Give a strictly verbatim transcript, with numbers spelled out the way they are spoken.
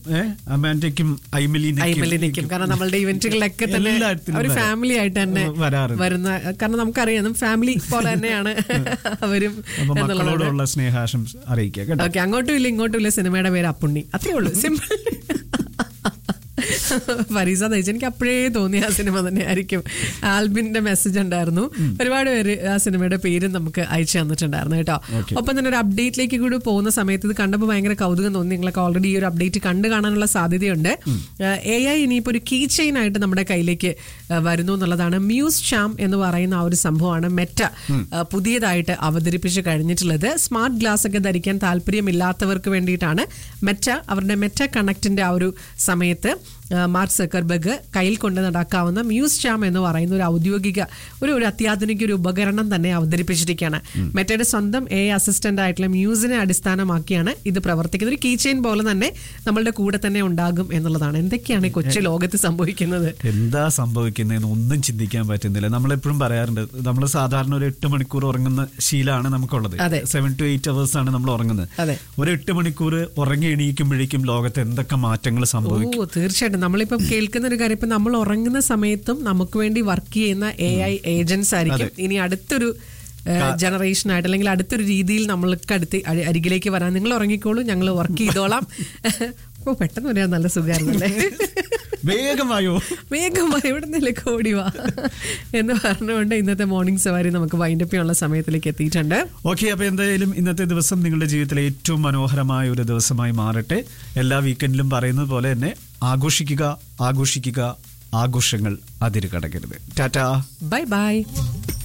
അമാൻഡയ്ക്കും ഐമലിനിക്കും കാരണം നമ്മളുടെ ഇവന്റുകളിലൊക്കെ തന്നെ ഒരു ഫാമിലി ആയിട്ട് തന്നെ വരുന്ന, കാരണം നമുക്കറിയാം ഫാമിലി പോലെ തന്നെയാണ് അവരും എന്നുള്ളതോടുള്ള സ്നേഹാശംസ അറിയിക്കാം. ഓക്കെ, അങ്ങോട്ടും ഇല്ല ഇങ്ങോട്ടും ഇല്ല. സിനിമയുടെ പേര് അപ്പുണ്ണി, അത്രേ ഉള്ളൂ, സിമ്പിൾ. ഫരീസ തയ്ച്ച് എനിക്ക് അപ്പോഴേ തോന്നി ആ സിനിമ തന്നെ ആയിരിക്കും. ആൽബിന്റെ മെസ്സേജ് ഉണ്ടായിരുന്നു, ഒരുപാട് പേര് ആ സിനിമയുടെ പേരും നമുക്ക് അയച്ചു തന്നിട്ടുണ്ടായിരുന്നു കേട്ടോ. ഒപ്പം തന്നെ ഒരു അപ്ഡേറ്റിലേക്ക് കൂടി പോകുന്ന സമയത്ത് ഇത് കണ്ടപ്പോൾ ഭയങ്കര കൗതുകം തോന്നി. നിങ്ങളൊക്കെ ഓൾറെഡി ഈ ഒരു അപ്ഡേറ്റ് കണ്ടു കാണാനുള്ള സാധ്യതയുണ്ട്. എ ഐ ഇനിയിപ്പോൾ ഒരു കീ ചെയിൻ ആയിട്ട് നമ്മുടെ കയ്യിലേക്ക് വരുന്നു എന്നുള്ളതാണ്. മ്യൂസ് ചാം എന്ന് പറയുന്ന ആ ഒരു സംഭവമാണ് മെറ്റ പുതിയതായിട്ട് അവതരിപ്പിച്ച് കഴിഞ്ഞിട്ടുള്ളത്. സ്മാർട്ട് ഗ്ലാസ് ഒക്കെ ധരിക്കാൻ താല്പര്യമില്ലാത്തവർക്ക് വേണ്ടിയിട്ടാണ് മെറ്റ അവരുടെ മെറ്റ കണക്റ്റിന്റെ ആ ഒരു സമയത്ത് മാർക്ക് സക്കർബർഗ് കയ്യിൽ കൊണ്ട് നടക്കാവുന്ന മ്യൂസ് ചാം എന്ന് പറയുന്ന ഒരു ഔദ്യോഗിക ഒരു ഒരു അത്യാധുനിക ഒരു ഉപകരണം തന്നെ അവതരിപ്പിച്ചിരിക്കുകയാണ്. മെറ്റയുടെ സ്വന്തം എ അസിസ്റ്റന്റ് ആയിട്ടുള്ള മ്യൂസിനെ അടിസ്ഥാനമാക്കിയാണ് ഇത് പ്രവർത്തിക്കുന്നത്. ഒരു കീ ചെയിൻ പോലെ തന്നെ നമ്മളുടെ കൂടെ തന്നെ ഉണ്ടാകും എന്നുള്ളതാണ്. എന്തൊക്കെയാണ് ഈ കൊച്ചു ലോകത്ത് സംഭവിക്കുന്നത്, എന്താ സംഭവിക്കുന്നതെന്ന് ഒന്നും ചിന്തിക്കാൻ പറ്റുന്നില്ല. നമ്മളെപ്പോഴും പറയാറുണ്ട്, നമ്മൾ സാധാരണ ഒരു എട്ട് മണിക്കൂർ ഉറങ്ങുന്ന ശീലമാണ് നമുക്കുള്ളത്. സെവൻ ടു എയ്റ്റ് അവേഴ്സ് ആണ് നമ്മൾ ഉറങ്ങുന്നത്. ഒരു എട്ട് മണിക്കൂർ ഉറങ്ങി എണീക്കുമ്പോഴേക്കും ലോകത്ത് എന്തൊക്കെ മാറ്റങ്ങൾ സംഭവിക്കും. തീർച്ചയായിട്ടും നമ്മളിപ്പം കേൾക്കുന്ന ഒരു കാര്യം, ഇപ്പൊ നമ്മൾ ഉറങ്ങുന്ന സമയത്തും നമുക്ക് വേണ്ടി വർക്ക് ചെയ്യുന്ന എ ഐ ഏജൻസ് ആയിരിക്കും ഇനി അടുത്തൊരു ജനറേഷൻ ആയിട്ട് അല്ലെങ്കിൽ അടുത്തൊരു രീതിയിൽ നമ്മൾക്ക് അടുത്ത് അരികിലേക്ക് വരാൻ. നിങ്ങൾ ഉറങ്ങിക്കോളൂ, ഞങ്ങൾ വർക്ക് ചെയ്തോളാം. ഓ, പെട്ടെന്ന് വരാൻ നല്ല സുഖമായിരുന്നല്ലേ, വേഗമായോ വേഗമായി എവിടെ നിന്നേക്ക് ഓടിവാ എന്ന് പറഞ്ഞുകൊണ്ട് ഇന്നത്തെ മോർണിംഗ് സവാരി നമുക്ക് വൈൻഡപ്പ് ചെയ്യാനുള്ള സമയത്തിലേക്ക് എത്തിയിട്ടുണ്ട്. ഓക്കെ, അപ്പൊ എന്തായാലും ഇന്നത്തെ ദിവസം നിങ്ങളുടെ ജീവിതത്തിലെ ഏറ്റവും മനോഹരമായ ഒരു ദിവസമായി മാറട്ടെ. എല്ലാ വീക്കെൻഡിലും പറയുന്നത് പോലെ തന്നെ ആഘോഷിക്കുക, ആഘോഷിക്കുക, ആഘോഷങ്ങൾ അതിര് കടക്കരുത്. Tata, bye bye.